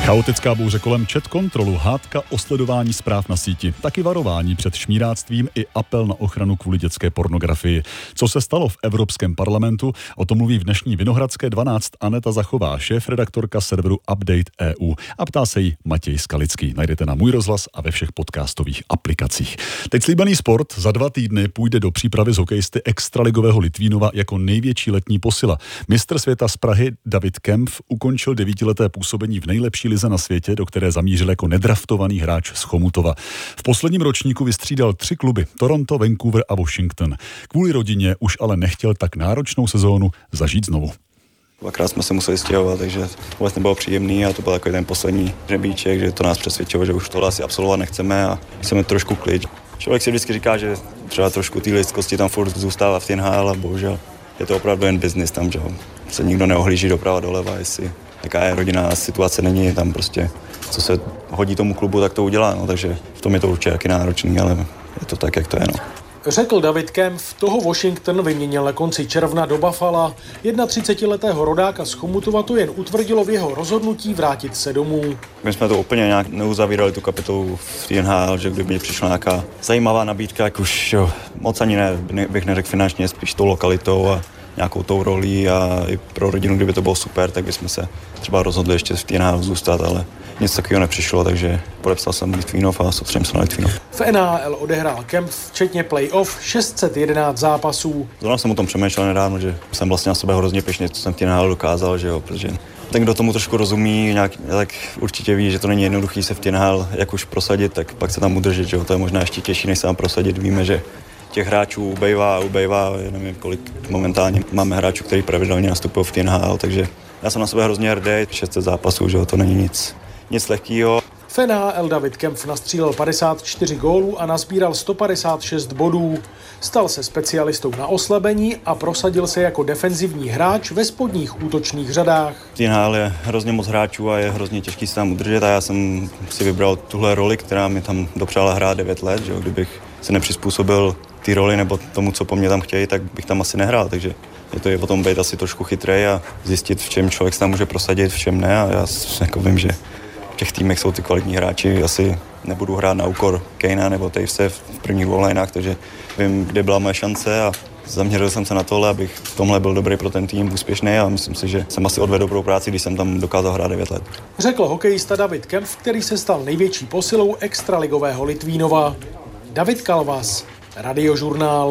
Chaotická bouře kolem chat kontrolu, hádka o sledování zpráv na síti, taky varování před šmíráctvím i apel na ochranu kvůli dětské pornografii. Co se stalo v Evropském parlamentu, o tom mluví v dnešní Vinohradské 12 Aneta Zachová, šéfredaktorka serveru Update EU, a ptá se jí Matěj Skalický. Najdete na Můj rozhlas a ve všech podcastových aplikacích. Teď slíbený sport, za 2 týdny půjde do přípravy z hokejisty extraligového Litvínova jako největší letní posila. Mistr světa z Prahy David Kempf ukončil 9leté působení v nejlepší lize na světě, do které zamířil jako nedraftovaný hráč z Chomutova. V posledním ročníku vystřídal 3 kluby: Toronto, Vancouver a Washington. Kvůli rodině už ale nechtěl tak náročnou sezónu zažít znovu. 2krát jsme se museli stěhovat, takže vůbec nebylo příjemný a to byl takový ten poslední hřebíček, že to nás přesvědčilo, že už tohle asi absolvovat nechceme a chceme trošku klid. Člověk si vždycky říká, že třeba trošku té lidskosti tam furt zůstává v té NHL, a bohužel je to opravdu jen business tam, že se nikdo neohlíží doprava doleva, jestli jaká je rodinná situace, není tam prostě, co se hodí tomu klubu, tak to udělá, no, takže v tom je to určitě taky náročný, ale je to tak, jak to je, no. Řekl David Kempf, toho Washington vyměnil na konci června do Buffala. 31letého rodáka z Chomutova to jen utvrdilo v jeho rozhodnutí vrátit se domů. My jsme to úplně nějak neuzavírali tu kapitolu v NHL, že kdyby přišla nějaká zajímavá nabídka, jak už moc ani bych neřekl finančně, spíš tou lokalitou a nějakou tou rolí a i pro rodinu, kdyby to bylo super, tak bychom se třeba rozhodli ještě v NHL zůstat, ale nic takového nepřišlo, takže podepsal jsem Litvínov a soustředím se na Litvínov. V NHL odehrál Kempf včetně playoff 611 zápasů. Zrovna jsem o tom přemýšlel nedávno, že jsem vlastně na sebe hrozně pyšný, co jsem v NHL dokázal, že jo, protože ten, kdo tomu trošku rozumí, tak určitě ví, že to není jednoduchý se v NHL jak už prosadit, tak pak se tam udržet, že jo, to je možná ještě těžší, než se tam prosadit. Víme, že těch hráčů ubejvá, já nevím, kolik momentálně máme hráčů, kteří pravidelně nastupují v NHL, takže já jsem na sebe hrozně hrdý, 600 zápasů, že jo, to není nic lehkýho. V NHL David Kempf nastřílel 54 gólů a nazbíral 156 bodů. Stal se specialistou na oslabení a prosadil se jako defenzivní hráč ve spodních útočných řadách. V NHL je hrozně moc hráčů a je hrozně těžký se tam udržet a já jsem si vybral tuhle roli, která mi tam dopřála hrát 9 let, že jo, kdybych se nepřizpůsobil té roli nebo tomu, co po mně tam chtějí, tak bych tam asi nehrál, takže je potom být asi trošku chytrej a zjistit, v čem člověk se tam může prosadit, v čem ne, a já jako vím, že v těch týmech jsou ty kvalitní hráči, asi nebudu hrát na úkor Kanea nebo Tavese v prvních 2 lineách, takže vím, kde byla moje šance a zaměřil jsem se na tohle, abych v tomhle byl dobrý pro ten tým, úspěšný, a myslím si, že jsem asi odvedl dobrou práci, když jsem tam dokázal hrát 9 let. Řekl hokejista David Kempf, který se stal největší posilou extraligového Litvínova. David Kalvas, Radiožurnál.